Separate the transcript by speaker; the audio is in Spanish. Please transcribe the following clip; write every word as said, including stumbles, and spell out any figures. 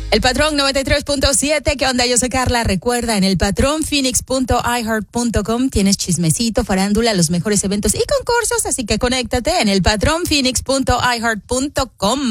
Speaker 1: El Patrón noventa y tres punto siete, ¿qué onda? Yo soy Carla. Recuerda, en el patrón phoenix punto i heart punto com tienes chismecito, farándula, los mejores eventos y concursos, así que conéctate en el patrón phoenix punto i heart punto com.